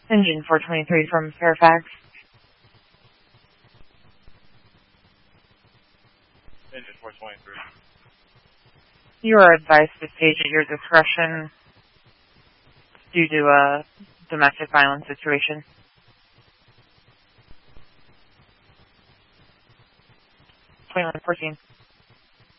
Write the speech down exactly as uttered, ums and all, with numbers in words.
Engine four twenty-three from Fairfax. Engine four twenty-three. You are advised to stage at your discretion due to a domestic violence situation. twenty-one fourteen.